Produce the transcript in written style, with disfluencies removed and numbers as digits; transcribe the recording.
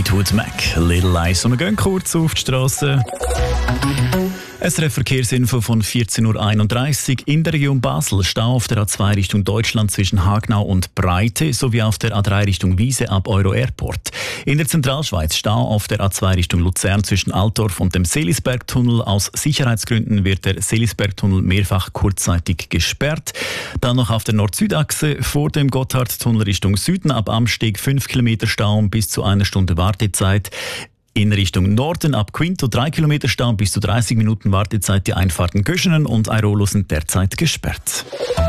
Fleetwood Mac, Little Lies. Und wir gehen kurz auf die Strasse. SRF-Verkehrsinfo von 14.31 Uhr. In der Region Basel Stau auf der A2 Richtung Deutschland zwischen Hagnau und Breite sowie auf der A3 Richtung Wiese ab Euro Airport. In der Zentralschweiz Stau auf der A2 Richtung Luzern zwischen Altdorf und dem Seelisbergtunnel. Aus Sicherheitsgründen wird der Seelisbergtunnel mehrfach kurzzeitig gesperrt. Dann noch auf der Nord-Süd-Achse vor dem Gotthardtunnel Richtung Süden ab Amsteg 5 Kilometer Stau bis zu 1 Stunde Wartezeit. In Richtung Norden ab Quinto 3 Kilometer Stau bis zu 30 Minuten Wartezeit. Die Einfahrten Göschenen und Airolo sind derzeit gesperrt.